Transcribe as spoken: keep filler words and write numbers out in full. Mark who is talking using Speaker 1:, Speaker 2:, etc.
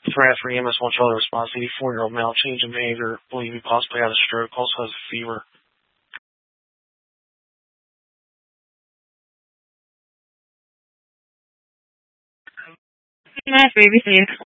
Speaker 1: Threat for E M S one child response. eighty-four-year-old male, change in behavior, believe he possibly had a stroke, also has a fever.
Speaker 2: Nice baby, see you.